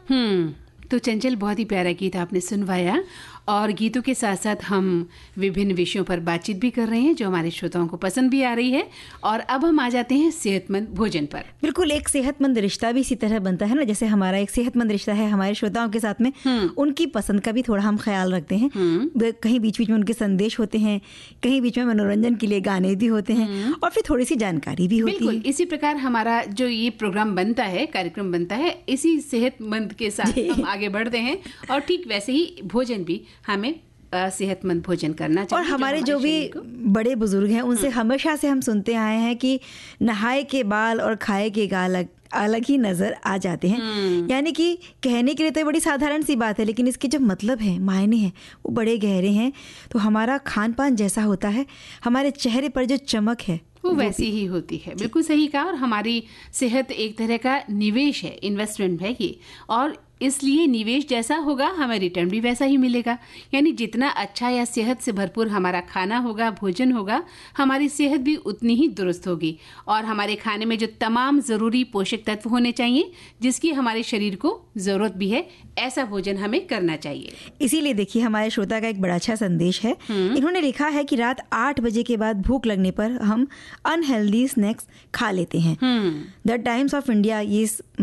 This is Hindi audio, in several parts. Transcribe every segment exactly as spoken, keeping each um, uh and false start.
हम्म तो चंचल, बहुत ही प्यारा गीत आपने सुनवाया और गीतों के साथ साथ हम विभिन्न विषयों पर बातचीत भी कर रहे हैं जो हमारे श्रोताओं को पसंद भी आ रही है। और अब हम आ जाते हैं सेहतमंद भोजन पर। बिल्कुल, एक सेहतमंद रिश्ता भी इसी तरह बनता है ना, जैसे हमारा एक सेहतमंद रिश्ता है हमारे श्रोताओं के साथ में, उनकी पसंद का भी थोड़ा हम ख्याल रखते हैं। कहीं बीच बीच में उनके संदेश होते हैं, कहीं बीच में मनोरंजन के लिए गाने भी होते हैं और फिर थोड़ी सी जानकारी भी होती है। इसी प्रकार हमारा जो ये प्रोग्राम बनता है, कार्यक्रम बनता है, इसी सेहतमंद के साथ हम आगे बढ़ते हैं और ठीक वैसे ही भोजन भी हमें सेहतमंद भोजन करना चाहिए। और हमारे जो, जो भी बड़े बुजुर्ग हैं उनसे हमेशा से हम सुनते आए हैं कि नहाए के बाल और खाए के गाल अलग ही नजर आ जाते हैं। यानी कि कहने के लिए तो बड़ी साधारण सी बात है, लेकिन इसके जो मतलब है, मायने हैं, वो बड़े गहरे हैं। तो हमारा खान पान जैसा होता है, हमारे चेहरे पर जो चमक है वो वैसी ही होती है। बिल्कुल सही कहा। और हमारी सेहत एक तरह का निवेश है, इन्वेस्टमेंट है ये, और इसलिए निवेश जैसा होगा हमें रिटर्न भी वैसा ही मिलेगा। यानी जितना अच्छा या सेहत से भरपूर हमारा खाना होगा, भोजन होगा, हमारी सेहत भी उतनी ही दुरुस्त होगी और हमारे खाने में जो तमाम जरूरी पोषक तत्व होने चाहिए जिसकी हमारे शरीर को जरूरत भी है, ऐसा भोजन हमें करना चाहिए। इसीलिए देखिए, हमारे श्रोता का एक बड़ा अच्छा संदेश है। इन्होंने लिखा है कि रात आठ बजे के बाद भूख लगने पर हम अनहेल्दी स्नैक्स खा लेते हैं। द टाइम्स ऑफ इंडिया ये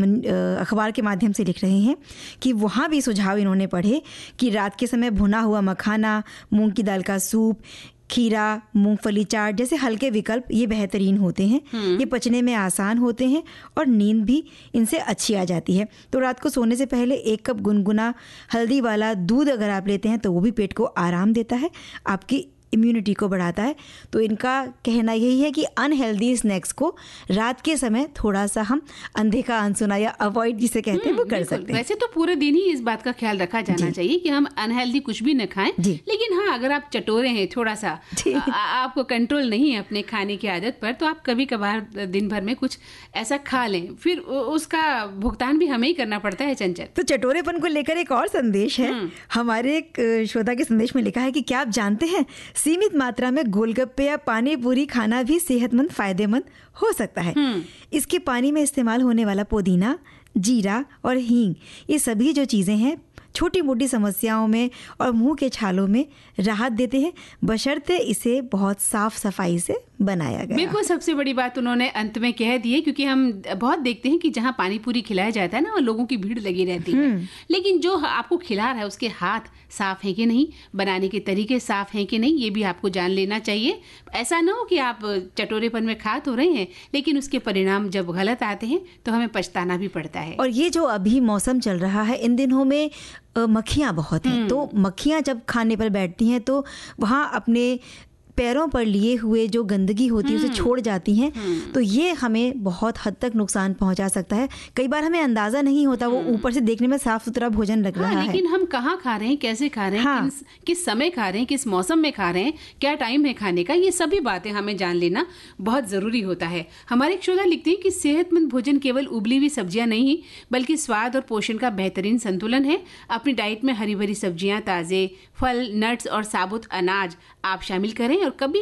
अखबार के माध्यम से लिख रहे हैं कि वहाँ भी सुझाव इन्होंने पढ़े कि रात के समय भुना हुआ मखाना, मूंग की दाल का सूप, खीरा, मूंगफली चाट जैसे हल्के विकल्प ये बेहतरीन होते हैं। ये पचने में आसान होते हैं और नींद भी इनसे अच्छी आ जाती है। तो रात को सोने से पहले एक कप गुनगुना हल्दी वाला दूध अगर आप लेते हैं तो वो भी पेट को आराम देता है, आपकी इम्यूनिटी को बढ़ाता है। तो इनका कहना यही है कि अनहेल्दी स्नैक्स को रात के समय थोड़ा सा हम अनदेखा, अनसुना या अवॉइड जिसे कहते हैं वो कर सकते हैं। वैसे तो पूरे दिन ही इस बात का ख्याल रखा जाना चाहिए कि हम अनहेल्दी कुछ भी न खाएं, लेकिन हाँ, अगर आप चटोरे हैं थोड़ा सा, आपको कंट्रोल नहीं है अपने खाने की आदत पर, तो आप कभी कभार दिन भर में कुछ ऐसा खा लें, फिर उसका भुगतान भी हमें ही करना पड़ता है। चंचल, तो चटोरेपन को लेकर एक और संदेश है। हमारे एक श्रोता के संदेश में लिखा है कि क्या आप जानते हैं, सीमित मात्रा में गोलगप्पे या पानी पूरी खाना भी सेहतमंद, फायदेमंद हो सकता है। इसके पानी में इस्तेमाल होने वाला पुदीना, जीरा और हींग, ये सभी जो चीजें हैं छोटी मोटी समस्याओं में और मुंह के छालों में राहत देते हैं, बशर्ते इसे बहुत साफ सफाई से बनाया गया। बिल्कुल, सबसे बड़ी बात उन्होंने अंत में कह दी है, क्योंकि हम बहुत देखते हैं कि जहाँ पानी पूरी खिलाया जाता है ना, लोगों की भीड़ लगी रहती है, लेकिन जो आपको खिला रहा है उसके हाथ साफ है कि नहीं, बनाने के तरीके साफ हैं कि नहीं, ये भी आपको जान लेना चाहिए। ऐसा ना हो कि आप चटोरेपन में खा तो रहे हैं, लेकिन उसके परिणाम जब गलत आते हैं तो हमें पछताना भी पड़ता है। और ये जो अभी मौसम चल रहा है, इन दिनों में मक्खियाँ बहुत हैं, तो मक्खियाँ जब खाने पर बैठती हैं तो वहाँ अपने पैरों पर लिए हुए जो गंदगी होती है उसे छोड़ जाती हैं, तो ये हमें बहुत हद तक नुकसान पहुंचा सकता है। कई बार हमें अंदाजा नहीं होता, वो ऊपर से देखने में साफ सुथरा भोजन लग हाँ, रहा है, लेकिन हम कहाँ खा रहे हैं, कैसे खा रहे हैं, हाँ, किस, किस समय खा रहे हैं, किस मौसम में खा रहे हैं, क्या टाइम है खाने का, ये सभी बातें हमें जान लेना बहुत जरूरी होता है। हमारे एक श्रोता लिखते हैं कि सेहतमंद भोजन केवल उबली हुई सब्जियां नहीं, बल्कि स्वाद और पोषण का बेहतरीन संतुलन है। अपनी डाइट में हरी भरी सब्जियां, ताजे फल, नट्स और साबुत अनाज आप शामिल करें और कभी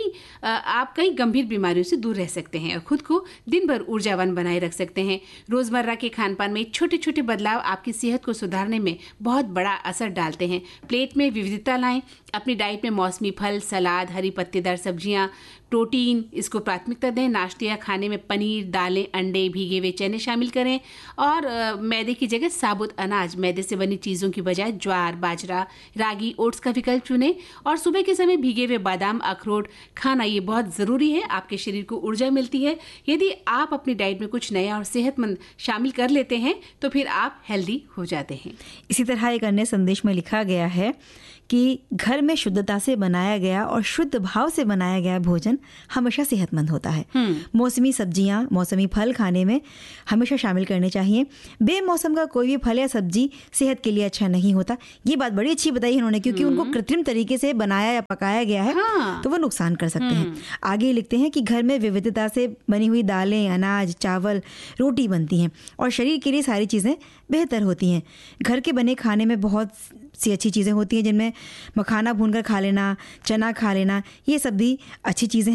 आप कई गंभीर बीमारियों से दूर रह सकते हैं और खुद को दिन भर ऊर्जावान बनाए रख सकते हैं। रोजमर्रा के खान पान में छोटे छोटे बदलाव आपकी सेहत को सुधारने में बहुत बड़ा असर डालते हैं। प्लेट में विविधता लाएं, अपनी डाइट में मौसमी फल, सलाद, हरी पत्तेदार सब्जियां, प्रोटीन, इसको प्राथमिकता दें। नाश्ते या खाने में पनीर, दालें, अंडे, भीगे हुए चने शामिल करें और आ, मैदे की जगह साबुत अनाज, मैदे से बनी चीज़ों की बजाय ज्वार, बाजरा, रागी, ओट्स का विकल्प चुनें और सुबह के समय भीगे हुए बादाम, अखरोट खाना ये बहुत ज़रूरी है। आपके शरीर को ऊर्जा मिलती है। यदि आप अपनी डाइट में कुछ नया और सेहतमंद शामिल कर लेते हैं तो फिर आप हेल्दी हो जाते हैं। इसी तरह एक अन्य संदेश में लिखा गया है कि घर में शुद्धता से बनाया गया और शुद्ध भाव से बनाया गया भोजन हमेशा सेहतमंद होता है। मौसमी सब्जियां, मौसमी फल खाने में हमेशा शामिल करने चाहिए। बेमौसम का कोई भी फल या सब्जी सेहत के लिए अच्छा नहीं होता। ये बात बड़ी अच्छी बताई इन्होंने, क्योंकि उनको कृत्रिम तरीके से बनाया या पकाया गया है, हाँ। तो वो नुकसान कर सकते हैं। आगे लिखते हैं कि घर में विविधता से बनी हुई दालें, अनाज, चावल, रोटी बनती हैं और शरीर के लिए सारी चीज़ें बेहतर होती हैं। घर के बने खाने में बहुत सी अच्छी चीज़ें होती हैं, जिनमें मखाना भूनकर खा लेना, चना खा लेना, ये सब भी अच्छी चीज़ें हैं।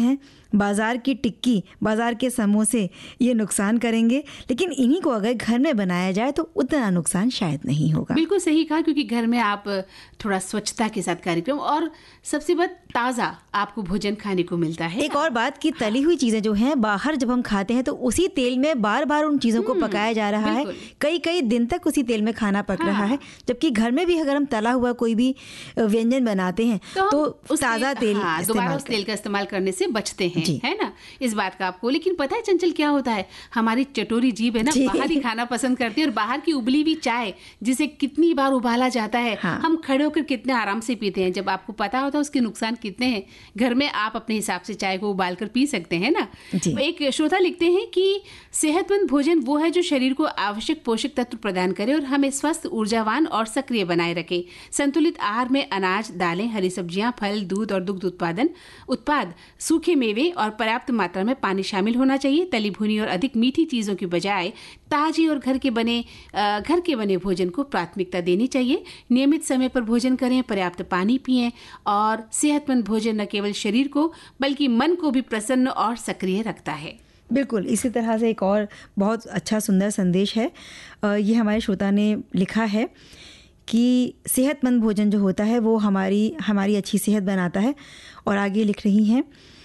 बाजार की टिक्की, बाजार के समोसे ये नुकसान करेंगे, लेकिन इन्हीं को अगर घर में बनाया जाए तो उतना नुकसान शायद नहीं होगा। बिल्कुल सही कहा, क्योंकि घर में आप थोड़ा स्वच्छता के साथ कार्यक्रम और सबसे बात ताज़ा आपको भोजन खाने को मिलता है। एक और बात कि तली हुई चीज़ें जो हैं बाहर जब हम खाते हैं तो उसी तेल में बार बार उन चीज़ों को पकाया जा रहा है, कई कई दिन तक उसी तेल में खाना पक हाँ। रहा है, जबकि घर में भी अगर हम तला हुआ कोई भी व्यंजन बनाते हैं तो, तो ताज़ा तेल हाँ, दोबारा उस तेल का इस्तेमाल करने से बचते हैं, है ना, इस बात का आपको। लेकिन पता है चंचल क्या होता है, हमारी चटोरी जीभ है ना, बाहर ही खाना पसंद करती है, और बाहर की उबली हुई चाय जिसे कितनी बार उबाला जाता है, हाँ। हम खड़े होकर कितने आराम से पीते हैं, जब आपको पता होता है उसके नुकसान कितने हैं। घर में आप अपने हिसाब से चाय को उबाल कर पी सकते हैं ना। एक श्रोता लिखते हैं कि सेहतमंद भोजन वो है जो शरीर को आवश्यक पोषक तत्व प्रदान करे और हमें स्वस्थ, ऊर्जावान और सक्रिय बनाए रखे। संतुलित आहार में अनाज, दालें, हरी सब्जियां, फल, दूध और दुग्ध उत्पादन उत्पाद, सूखे मेवे और पर्याप्त मात्रा में पानी शामिल होना चाहिए। तली भुनी और अधिक मीठी चीजों की बजाय ताजी और घर के बने घर के बने भोजन को प्राथमिकता देनी चाहिए। नियमित समय पर भोजन करें, पर्याप्त पानी पिएं और सेहतमंद भोजन न केवल शरीर को बल्कि मन को भी प्रसन्न और सक्रिय रखता है। बिल्कुल, इसी तरह से एक और बहुत अच्छा सुंदर संदेश है, ये हमारे श्रोता ने लिखा है कि सेहतमंद भोजन जो होता है वो हमारी हमारी अच्छी सेहत बनाता है, और आगे लिख रही हैं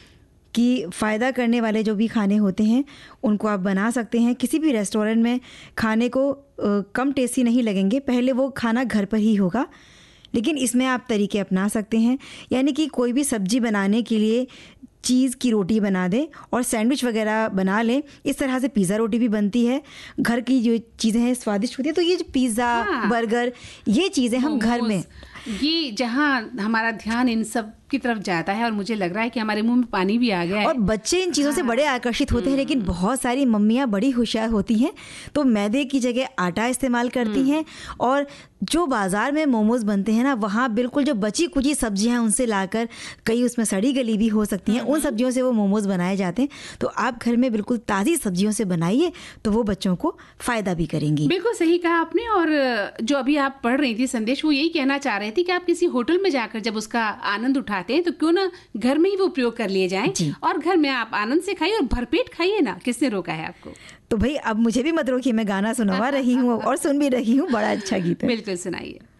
कि फ़ायदा करने वाले जो भी खाने होते हैं उनको आप बना सकते हैं। किसी भी रेस्टोरेंट में खाने को आ, कम टेस्टी नहीं लगेंगे, पहले वो खाना घर पर ही होगा, लेकिन इसमें आप तरीके अपना सकते हैं। यानी कि कोई भी सब्जी बनाने के लिए चीज़ की रोटी बना दें और सैंडविच वगैरह बना लें। इस तरह से पिज़्ज़ा रोटी भी बनती है, घर की जो चीज़ें हैं स्वादिष्ट होती है। तो ये जो पिज़्ज़ा, हाँ। बर्गर, ये चीज़ें हम घर में, ये जहाँ हमारा ध्यान इन सब की तरफ जाता है, और मुझे लग रहा है कि हमारे मुंह में पानी भी आ गया है। और बच्चे इन चीज़ों हाँ। से बड़े आकर्षित होते हैं, लेकिन बहुत सारी मम्मियाँ बड़ी होशियार होती हैं, तो मैदे की जगह आटा इस्तेमाल करती हैं, और जो बाज़ार में मोमोज बनते हैं ना, वहाँ बिल्कुल जो बची कुची सब्जियाँ हैं उनसे लाकर, कई उसमें सड़ी गली भी हो सकती हैं, उन सब्जियों से वो मोमोज बनाए जाते हैं। तो आप घर में बिल्कुल ताज़ी सब्जियों से बनाइए, तो वो बच्चों को फ़ायदा भी करेंगी। बिल्कुल सही कहा आपने। और जो अभी आप पढ़ रही थी संदेश, वो यही कहना चाह रहे थे कि आप किसी होटल में जाकर जब उसका आनंद उठाते हैं तो क्यों ना घर में ही वो प्रयोग कर लिए जाएं, और घर में आप आनंद से खाइए और भरपेट खाइए ना। किसने रोका है आपको? तो भाई अब मुझे भी मत रोकिए, मैं गाना सुनवा रही हूँ और सुन भी रही हूँ, बड़ा अच्छा गीत है। बिल्कुल सुनाइए।